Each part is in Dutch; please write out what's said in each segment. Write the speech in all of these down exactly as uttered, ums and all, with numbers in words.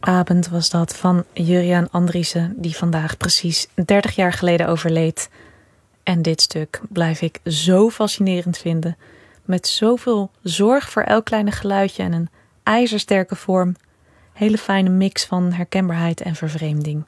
Avond was dat van Juriaan Andriessen, die vandaag precies dertig jaar geleden overleed. En dit stuk blijf ik zo fascinerend vinden. Met zoveel zorg voor elk kleine geluidje en een ijzersterke vorm. Hele fijne mix van herkenbaarheid en vervreemding.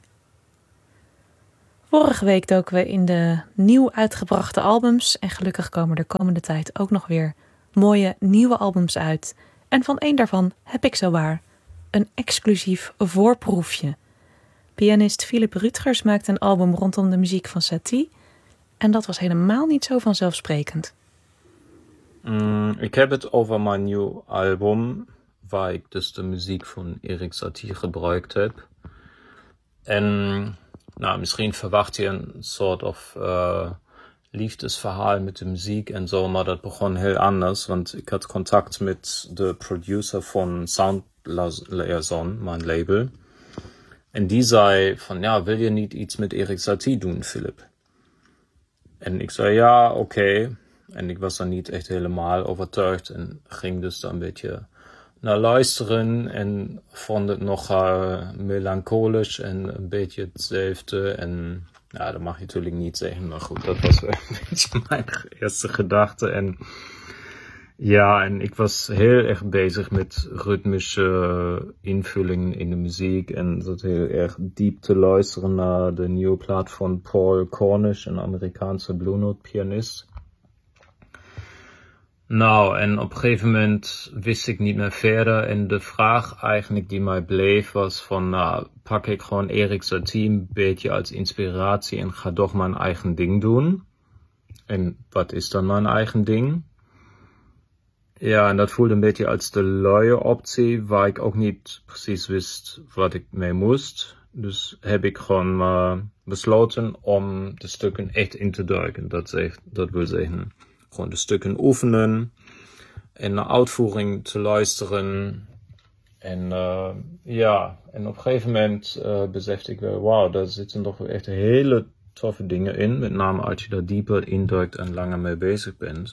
Vorige week doken we in de nieuw uitgebrachte albums. En gelukkig komen er komende tijd ook nog weer mooie nieuwe albums uit. En van één daarvan heb ik zowaar een exclusief voorproefje. Pianist Philip Rutgers maakte een album rondom de muziek van Satie. En dat was helemaal niet zo vanzelfsprekend. Mm, ik heb het over mijn nieuw album, waar ik dus de muziek van Erik Satie gebruikt heb. En nou, misschien verwacht je een soort of uh, liefdesverhaal met de muziek en zo, maar dat begon heel anders, want ik had contact met de producer van Sound Liaison, mijn label. En die zei van, ja, wil je niet iets met Erik Satie doen, Philip? En ik zei, ja, oké. Okay. En ik was dan niet echt helemaal overtuigd en ging dus dan een beetje naar luisteren en vond het nogal melancholisch en een beetje hetzelfde. En ja, dat mag je natuurlijk niet zeggen, maar goed, dat was wel een beetje mijn eerste gedachte. En ja, en ik was heel erg bezig met ritmische invullingen in de muziek en zat heel erg diep te luisteren naar de nieuwe plaat van Paul Cornish, een Amerikaanse Blue Note pianist. Nou, en op een gegeven moment wist ik niet meer verder en de vraag eigenlijk die mij bleef was van, nou, pak ik gewoon Erik Satie een beetje als inspiratie en ga toch mijn eigen ding doen. En wat is dan mijn eigen ding? Ja, en dat voelde een beetje als de luie optie, waar ik ook niet precies wist wat ik mee moest. Dus heb ik gewoon maar besloten om de stukken echt in te duiken. Dat, zegt, dat wil zeggen, gewoon de stukken oefenen en naar uitvoering te luisteren. En uh, ja, en op een gegeven moment uh, besefte ik wel, wauw, daar zitten toch echt hele toffe dingen in. Met name als je daar dieper induikt en langer mee bezig bent.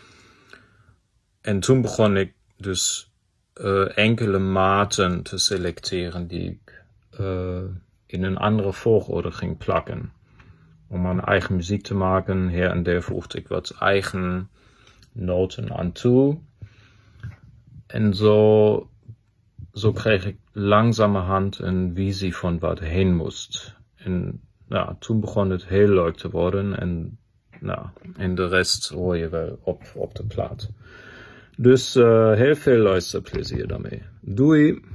En toen begon ik dus uh, enkele maten te selecteren die ik uh, in een andere volgorde ging plakken. Om mijn eigen muziek te maken, her en der voegde ik wat eigen noten aan toe. En zo, zo kreeg ik langzamerhand een visie van wat heen moest. En nou, toen begon het heel leuk te worden en, nou, en de rest hoor je wel op, op de plaat. Dus uh, heel veel luisterplezier daarmee. Doei!